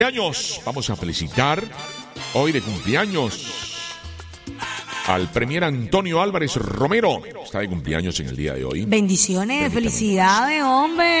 Años. Vamos a felicitar hoy de cumpleaños al premier Antonio Álvarez Romero. Está de cumpleaños en el día de hoy. Bendiciones, felicidades, hombre.